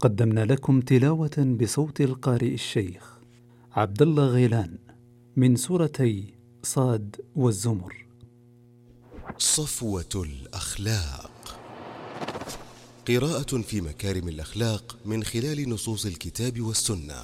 قدمنا لكم تلاوة بصوت القارئ الشيخ عبد الله غيلان من سورتي صاد والزمر. صفوة الأخلاق، قراءة في مكارم الأخلاق من خلال نصوص الكتاب والسنة.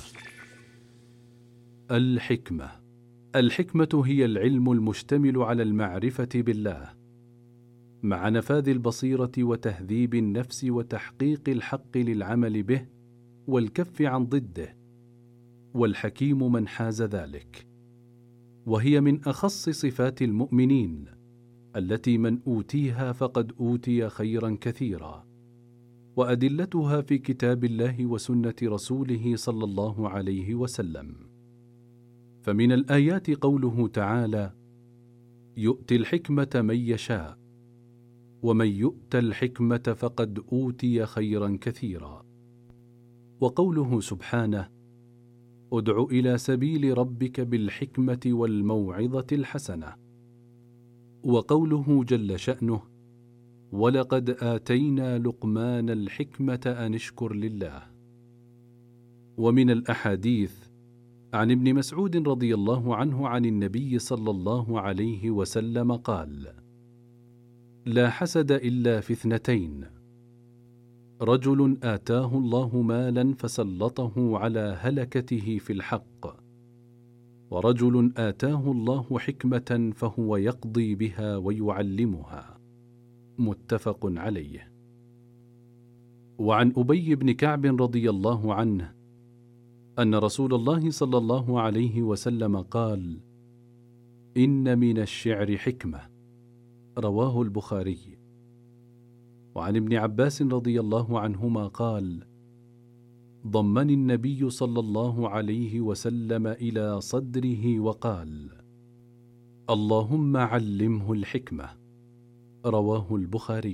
الحكمة هي العلم المشتمل على المعرفة بالله مع نفاذ البصيرة وتهذيب النفس وتحقيق الحق للعمل به والكف عن ضده، والحكيم من حاز ذلك، وهي من أخص صفات المؤمنين التي من أوتيها فقد أوتي خيرا كثيرا، وأدلتها في كتاب الله وسنة رسوله صلى الله عليه وسلم. فمن الآيات قوله تعالى: يؤتي الحكمة من يشاء، ومن يؤت الحكمة فقد أوتي خيرا كثيرا. وقوله سبحانه: ادع إلى سبيل ربك بالحكمة والموعظة الحسنة. وقوله جل شأنه: ولقد آتينا لقمان الحكمة أن اشكر لله. ومن الأحاديث عن ابن مسعود رضي الله عنه عن النبي صلى الله عليه وسلم قال: لا حسد إلا في اثنتين: رجل آتاه الله مالا فسلطه على هلكته في الحق، ورجل آتاه الله حكمة فهو يقضي بها ويعلمها. متفق عليه. وعن أبي بن كعب رضي الله عنه أن رسول الله صلى الله عليه وسلم قال: إن من الشعر حكمة. رواه البخاري. وعن ابن عباس رضي الله عنهما قال: ضمني النبي صلى الله عليه وسلم إلى صدره وقال: اللهم علمه الحكمة. رواه البخاري.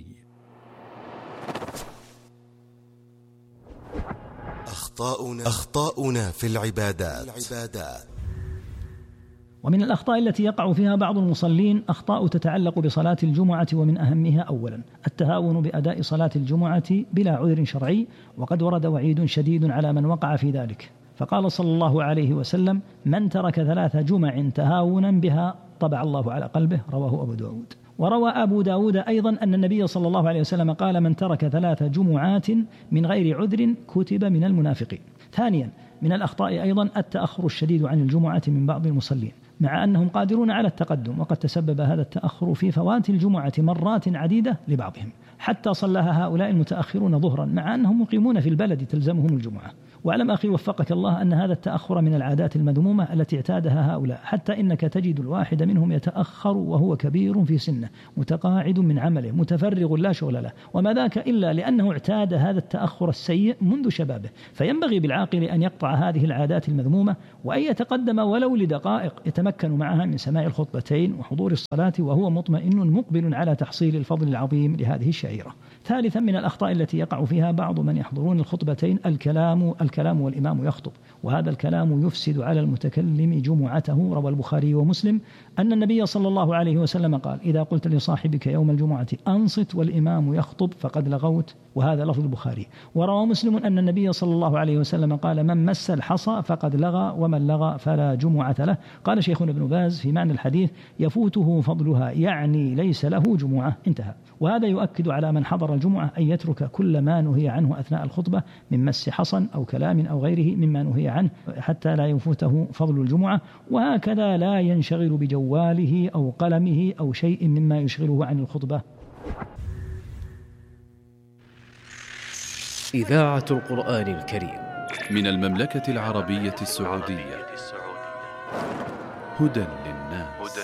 أخطاؤنا في العبادات. ومن الأخطاء التي يقع فيها بعض المصلين أخطاء تتعلق بصلاة الجمعة، ومن أهمها أولا التهاون بأداء صلاة الجمعة بلا عذر شرعي، وقد ورد وعيد شديد على من وقع في ذلك، فقال صلى الله عليه وسلم: من ترك 3 جمع تهاونا بها طبع الله على قلبه. رواه أبو داود. وروى أبو داود أيضا أن النبي صلى الله عليه وسلم قال: من ترك 3 جمعات من غير عذر كتب من المنافقين. ثانيا، من الأخطاء أيضا التأخر الشديد عن الجمعة من بعض المصلين، مع أنهم قادرون على التقدم، وقد تسبب هذا التأخر في فوات الجمعة مرات عديدة لبعضهم، حتى صلىها هؤلاء المتأخرون ظهرا مع أنهم مقيمون في البلد تلزمهم الجمعة. واعلم أخي وفقك الله أن هذا التأخر من العادات المذمومة التي اعتادها هؤلاء، حتى إنك تجد الواحد منهم يتأخر وهو كبير في سنه، متقاعد من عمله، متفرغ لا شغل له، وما ذاك إلا لأنه اعتاد هذا التأخر السيء منذ شبابه. فينبغي بالعاقل أن يقطع هذه العادات المذمومة، وأن يتقدم ولو لدقائق يتمكن معها من سماع الخطبتين وحضور الصلاة وهو مطمئن مقبل على تحصيل الفضل العظيم لهذه الشعيرة. ثالثا، من الأخطاء التي يقع فيها بعض من يحضرون الخطبتين الكلام والإمام يخطب، وهذا الكلام يفسد على المتكلم جمعته. روى البخاري ومسلم أن النبي صلى الله عليه وسلم قال: إذا قلت لصاحبك يوم الجمعة أنصت والإمام يخطب فقد لغوت. وهذا لفظ البخاري. وروى مسلم أن النبي صلى الله عليه وسلم قال: من مس الحصى فقد لغى، ومن لغى فلا جمعة له. قال شيخنا ابن باز في معنى الحديث: يفوته فضلها، يعني ليس له جمعة. انتهى. وهذا يؤكد على من حضر الجمعة أن يترك كل ما نهي عنه أثناء الخطبة من مس حصى أو كلام أو غيره مما نهي عنه، حتى لا يفوته فضل الجمعة. وهكذا لا ينشغل بجواله أو قلمه أو شيء مما يشغله عن الخطبة. إذاعة القرآن الكريم من المملكة العربية السعودية. هدى للناس.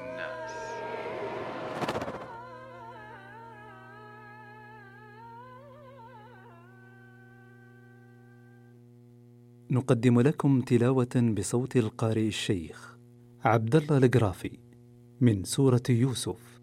نقدم لكم تلاوة بصوت القارئ الشيخ عبد الله القرافي من سورة يوسف.